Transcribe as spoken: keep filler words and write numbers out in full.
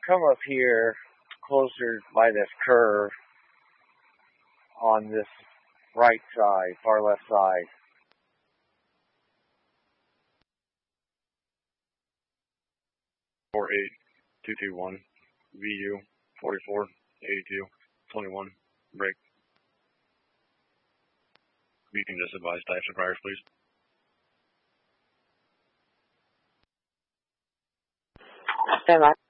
come up here closer by this curve on this right side, far left side. four eight two two one, V U forty-four eighty-two twenty-one, break. You can just advise types of priors, please. Stand by.